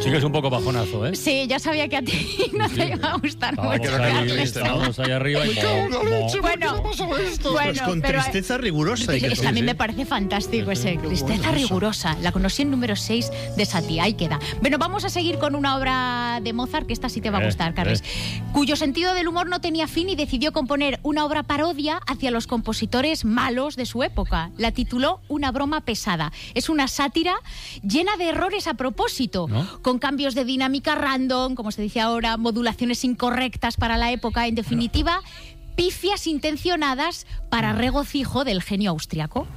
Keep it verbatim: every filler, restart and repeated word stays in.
Sí que es un poco bajonazo, ¿eh? Sí, ya sabía que a ti no te iba a gustar Estábamos mucho. ahí, Carles. estábamos ahí arriba y... Bueno, Pues con pero- tristeza rigurosa. hay que Es que a mí decir. me parece fantástico ese tristeza rigurosa. La conocí en número seis de Satie, ahí queda. Bueno, vamos a seguir con una obra de Mozart, que esta sí te va a Eh, gustar, Carles, eh. cuyo sentido del humor no tenía fin y decidió componer una obra parodia hacia los compositores malos de su época. La tituló Una broma pesada. Es una sátira llena de errores a propósito, ¿No? con cambios de dinámica random, como se dice ahora, modulaciones incorrectas para la época, en definitiva, pifias intencionadas para regocijo del genio austriaco.